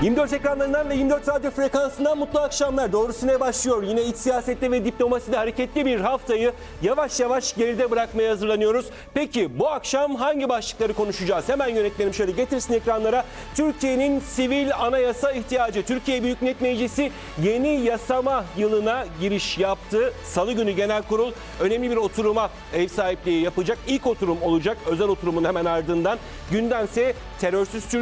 24 ekranlarından ve 24 radyo frekansından mutlu akşamlar. Doğrusuna başlıyor. Yine iç siyasette ve diplomaside hareketli bir haftayı yavaş yavaş geride bırakmaya hazırlanıyoruz. Peki bu akşam hangi başlıkları konuşacağız? Hemen yönetmenim şöyle getirsin ekranlara. Türkiye'nin sivil anayasa ihtiyacı. Türkiye Büyük Millet Meclisi yeni yasama yılına giriş yaptı. Salı günü genel kurul önemli bir oturuma ev sahipliği yapacak. İlk oturum olacak. Özel oturumun hemen ardından gündemse terörsüz Türkiye.